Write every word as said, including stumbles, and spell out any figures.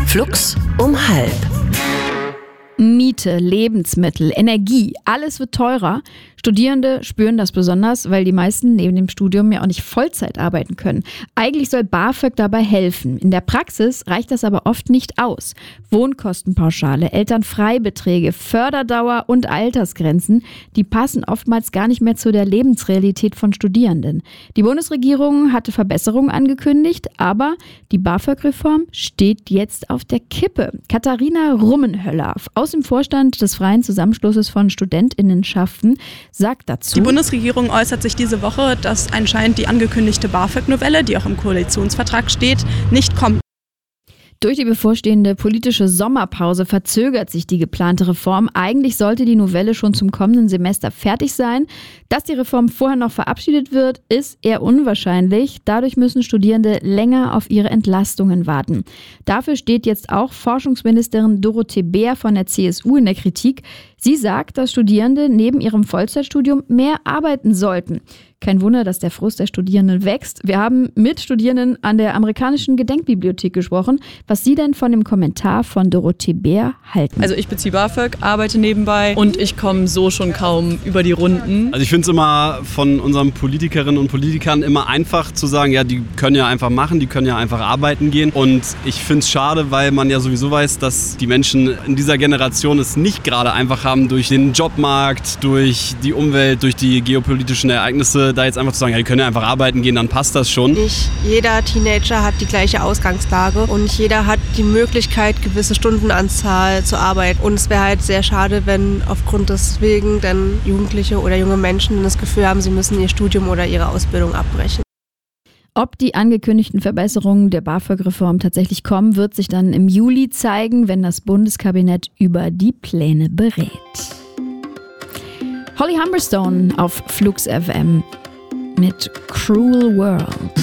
Flux um halb. Miete, Lebensmittel, Energie, alles wird teurer. Studierende spüren das besonders, weil die meisten neben dem Studium ja auch nicht Vollzeit arbeiten können. Eigentlich soll BAföG dabei helfen. In der Praxis reicht das aber oft nicht aus. Wohnkostenpauschale, Elternfreibeträge, Förderdauer und Altersgrenzen, die passen oftmals gar nicht mehr zu der Lebensrealität von Studierenden. Die Bundesregierung hatte Verbesserungen angekündigt, aber die BAföG-Reform steht jetzt auf der Kippe. Katharina Rummenhöller aus dem Vorstand des Freien Zusammenschlusses von Studentinnenschaften sagt dazu: Die Bundesregierung äußert sich diese Woche, dass anscheinend die angekündigte BAföG-Novelle, die auch im Koalitionsvertrag steht, nicht kommt. Durch die bevorstehende politische Sommerpause verzögert sich die geplante Reform. Eigentlich sollte die Novelle schon zum kommenden Semester fertig sein. Dass die Reform vorher noch verabschiedet wird, ist eher unwahrscheinlich. Dadurch müssen Studierende länger auf ihre Entlastungen warten. Dafür steht jetzt auch Forschungsministerin Dorothee Bär von der C S U in der Kritik. Sie sagt, dass Studierende neben ihrem Vollzeitstudium mehr arbeiten sollten. Kein Wunder, dass der Frust der Studierenden wächst. Wir haben mit Studierenden an der amerikanischen Gedenkbibliothek gesprochen, was sie denn von dem Kommentar von Dorothee Bär halten. Also ich beziehe BAföG, arbeite nebenbei und ich komme so schon kaum über die Runden. Also ich finde es immer von unseren Politikerinnen und Politikern immer einfach zu sagen, ja, die können ja einfach machen, die können ja einfach arbeiten gehen. Und ich finde es schade, weil man ja sowieso weiß, dass die Menschen in dieser Generation es nicht gerade einfach haben durch den Jobmarkt, durch die Umwelt, durch die geopolitischen Ereignisse, da jetzt einfach zu sagen, ja, die können ja einfach arbeiten gehen, dann passt das schon. Nicht jeder Teenager hat die gleiche Ausgangslage und nicht jeder hat die Möglichkeit, gewisse Stundenanzahl zu arbeiten. Und es wäre halt sehr schade, wenn aufgrund deswegen dann Jugendliche oder junge Menschen das Gefühl haben, sie müssen ihr Studium oder ihre Ausbildung abbrechen. Ob die angekündigten Verbesserungen der BAföG-Reform tatsächlich kommen, wird sich dann im Juli zeigen, wenn das Bundeskabinett über die Pläne berät. Holly Humberstone auf Flux F M mit Cruel World.